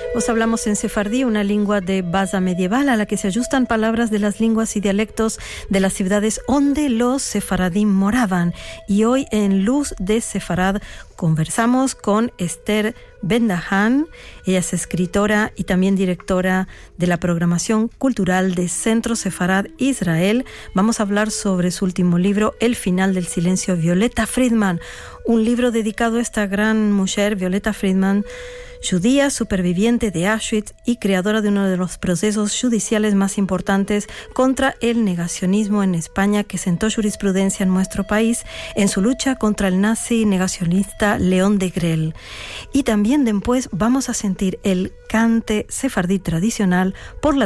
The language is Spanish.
Os hablamos en sefardí, una lengua de base medieval a la que se ajustan palabras de las lenguas y dialectos de las ciudades donde los sefaradim moraban. Y hoy en Luz de Sefarad conversamos con Esther Ben-Dahan. Ella es escritora y también directora de la programación cultural de Centro Sefarad Israel. Vamos a hablar sobre su último libro, El final del silencio, Violeta Friedman. Un libro dedicado a esta gran mujer, Violeta Friedman, judía, superviviente de Auschwitz y creadora de uno de los procesos judiciales más importantes contra el negacionismo en España, que sentó jurisprudencia en nuestro país en su lucha contra el nazi negacionista León Degrelle. Y también después vamos a sentir el cante sefardí tradicional por la